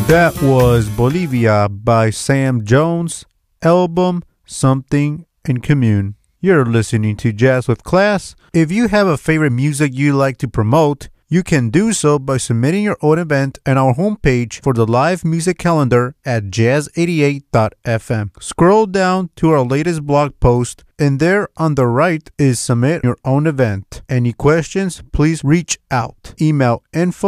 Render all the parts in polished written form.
That was Bolivia by Sam Jones, album Something in Commune. You're listening to Jazz with Class. If you have a favorite music you like to promote, you can do so by submitting your own event on our homepage for the live music calendar at jazz88.fm. Scroll down to our latest blog post, and there on the right is Submit Your Own Event. Any questions, please reach out. Email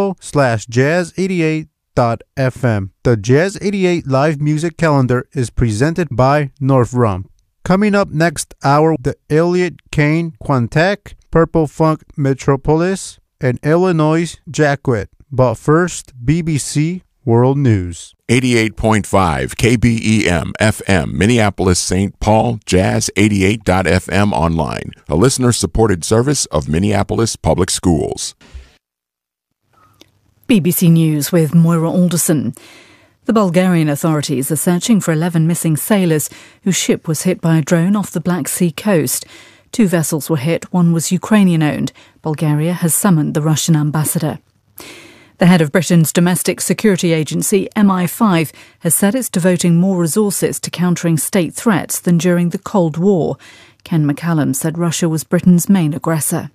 info/jazz88.fm. The Jazz 88 live music calendar is presented by North Rum. Coming up next hour, the Elliott Kane Quantac, Purple Funk Metropolis, and Illinois Jacquet. But first, BBC World News. 88.5 KBEM FM, Minneapolis, St. Paul, Jazz88.fm online, a listener-supported service of Minneapolis Public Schools. BBC News with Moira Alderson. The Bulgarian authorities are searching for 11 missing sailors whose ship was hit by a drone off the Black Sea coast. 2 vessels were hit, one was Ukrainian-owned. Bulgaria has summoned the Russian ambassador. The head of Britain's domestic security agency, MI5, has said it's devoting more resources to countering state threats than during the Cold War. Ken McCallum said Russia was Britain's main aggressor.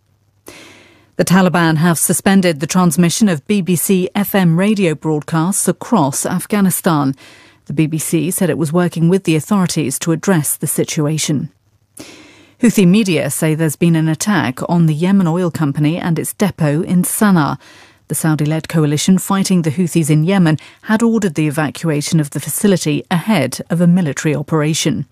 The Taliban have suspended the transmission of BBC FM radio broadcasts across Afghanistan. The BBC said it was working with the authorities to address the situation. Houthi media say there's been an attack on the Yemen oil company and its depot in Sana'a. The Saudi-led coalition fighting the Houthis in Yemen had ordered the evacuation of the facility ahead of a military operation.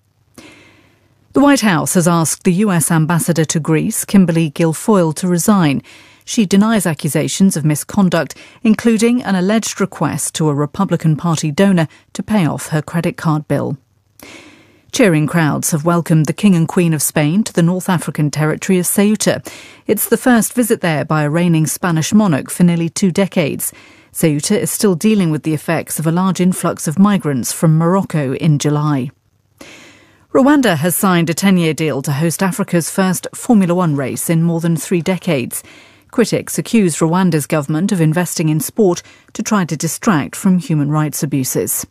The White House has asked the US ambassador to Greece, Kimberly Guilfoyle, to resign. She denies accusations of misconduct, including an alleged request to a Republican Party donor to pay off her credit card bill. Cheering crowds have welcomed the King and Queen of Spain to the North African territory of Ceuta. It's the first visit there by a reigning Spanish monarch for nearly 2 decades. Ceuta is still dealing with the effects of a large influx of migrants from Morocco in July. Rwanda has signed a 10-year deal to host Africa's first Formula One race in more than 3 decades. Critics accuse Rwanda's government of investing in sport to try to distract from human rights abuses.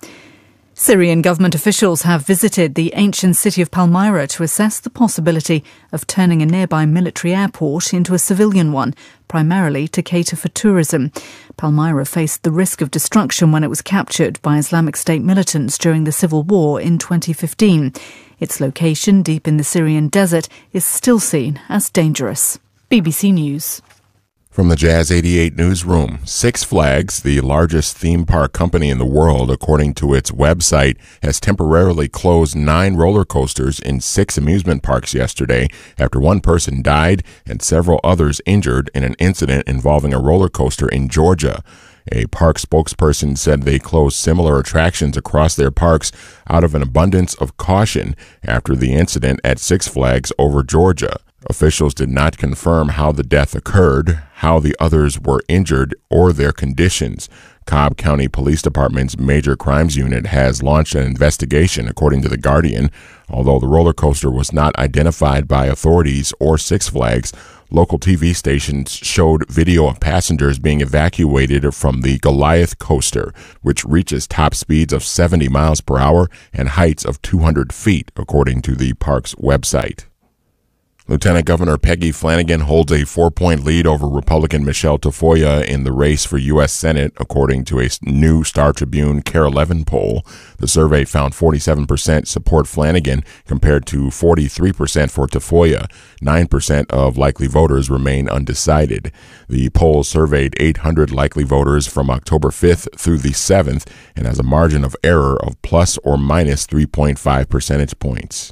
Syrian government officials have visited the ancient city of Palmyra to assess the possibility of turning a nearby military airport into a civilian one, primarily to cater for tourism. Palmyra faced the risk of destruction when it was captured by Islamic State militants during the civil war in 2015. Its location, deep in the Syrian desert, is still seen as dangerous. BBC News. From the Jazz 88 newsroom, Six Flags, the largest theme park company in the world, according to its website, has temporarily closed 9 roller coasters in 6 amusement parks yesterday after 1 person died and several others injured in an incident involving a roller coaster in Georgia. A park spokesperson said they closed similar attractions across their parks out of an abundance of caution after the incident at Six Flags over Georgia. Officials did not confirm how the death occurred, how the others were injured, or their conditions. Cobb County Police Department's Major Crimes Unit has launched an investigation, according to The Guardian. Although the roller coaster was not identified by authorities or Six Flags, local TV stations showed video of passengers being evacuated from the Goliath coaster, which reaches top speeds of 70 miles per hour and heights of 200 feet, according to the park's website. Lieutenant Governor Peggy Flanagan holds a 4-point lead over Republican Michelle Tafoya in the race for U.S. Senate, according to a new Star Tribune KARE 11 poll. The survey found 47% support Flanagan compared to 43% for Tafoya. 9% of likely voters remain undecided. The poll surveyed 800 likely voters from October 5th through the 7th and has a margin of error of plus or minus 3.5 percentage points.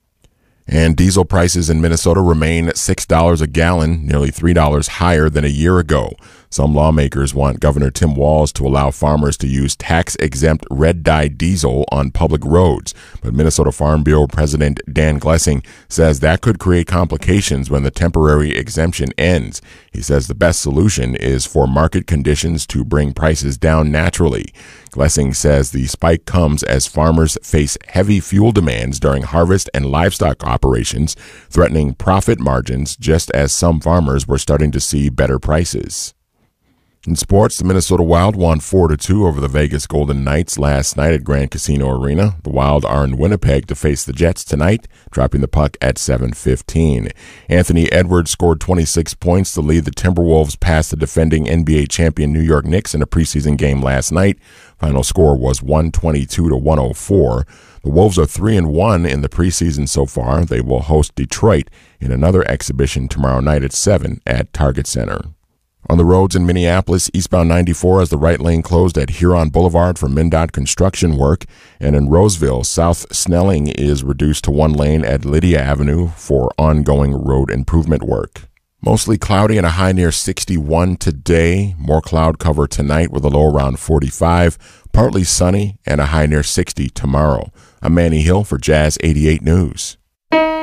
And diesel prices in Minnesota remain $6 a gallon, nearly $3 higher than a year ago. Some lawmakers want Governor Tim Walz to allow farmers to use tax-exempt red-dye diesel on public roads. But Minnesota Farm Bureau President Dan Glessing says that could create complications when the temporary exemption ends. He says the best solution is for market conditions to bring prices down naturally. Glessing says the spike comes as farmers face heavy fuel demands during harvest and livestock operations, threatening profit margins just as some farmers were starting to see better prices. In sports, the Minnesota Wild won 4-2 over the Vegas Golden Knights last night at Grand Casino Arena. The Wild are in Winnipeg to face the Jets tonight, dropping the puck at 7:15. Anthony Edwards scored 26 points to lead the Timberwolves past the defending NBA champion New York Knicks in a preseason game last night. Final score was 122-104. The Wolves are 3-1 in the preseason so far. They will host Detroit in another exhibition tomorrow night at 7 at Target Center. On the roads in Minneapolis, eastbound 94 has the right lane closed at Huron Boulevard for MnDOT construction work, and in Roseville, South Snelling is reduced to one lane at Lydia Avenue for ongoing road improvement work. Mostly cloudy and a high near 61 today. More cloud cover tonight with a low around 45. Partly sunny and a high near 60 tomorrow. I'm Manny Hill for Jazz 88 News.